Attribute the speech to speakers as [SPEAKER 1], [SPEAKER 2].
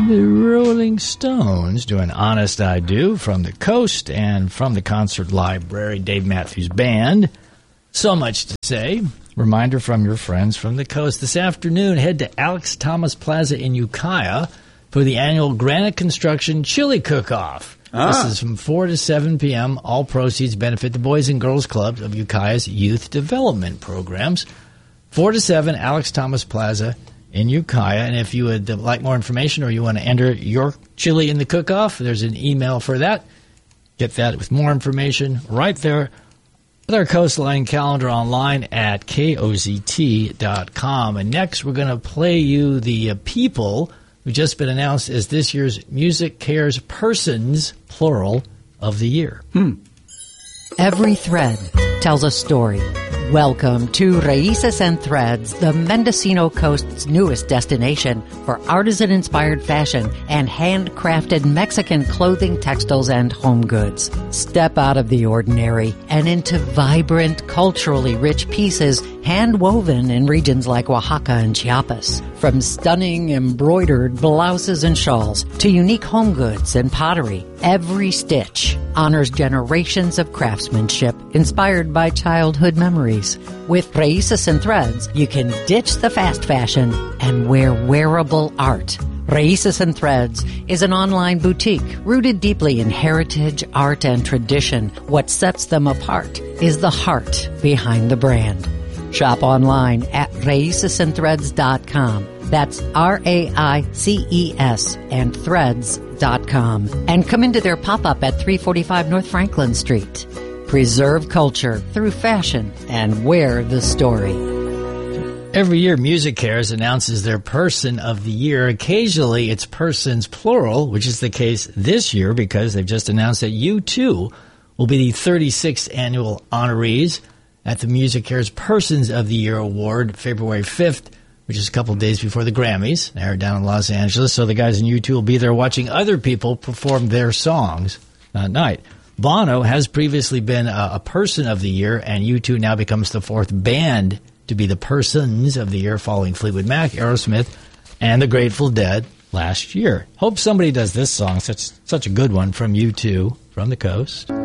[SPEAKER 1] The Rolling Stones doing Honest I Do from the Coast and from the Concert Library, Dave Matthews Band. So much to say. Reminder from your friends from the Coast. This afternoon, head to Alex Thomas Plaza in Ukiah for the annual Granite Construction Chili Cook-Off. This is from 4 to 7 p.m. All proceeds benefit the Boys and Girls Clubs of Ukiah's youth development programs. 4 to 7, Alex Thomas Plaza in Ukiah. And if you would like more information or you want to enter your chili in the cook-off, there's an email for that. Get that with more information right there with our Coastline calendar online at kozt.com. And next, we're going to play you the people who've just been announced as this year's Music Cares Persons, plural, of the year.
[SPEAKER 2] Every thread tells a story. Welcome to Raíces and Threads, the Mendocino Coast's newest destination for artisan-inspired fashion and handcrafted Mexican clothing, textiles, and home goods. Step out of the ordinary and into vibrant, culturally rich pieces hand-woven in regions like Oaxaca and Chiapas. From stunning embroidered blouses and shawls to unique home goods and pottery, every stitch honors generations of craftsmanship inspired by childhood memories. With Raíces and Threads, you can ditch the fast fashion and wear wearable art. Raíces and Threads is an online boutique rooted deeply in heritage, art, and tradition. What sets them apart is the heart behind the brand. Shop online at raicesandthreads.com. That's RAICES and threads.com. And come into their pop-up at 345 North Franklin Street. Preserve culture through fashion and wear the story.
[SPEAKER 1] Every year, Music Cares announces their Person of the Year. Occasionally, it's persons plural, which is the case this year because they've just announced that U2 will be the 36th annual honorees at the Music Cares Persons of the Year Award, February 5th, which is a couple of days before the Grammys. They're down in Los Angeles, so the guys in U2 will be there watching other people perform their songs that night. Bono has previously been a Person of the Year, and U2 now becomes the fourth band to be the Persons of the Year, following Fleetwood Mac, Aerosmith, and the Grateful Dead last year. Hope somebody does this song, such a good one from U2 from the Coast.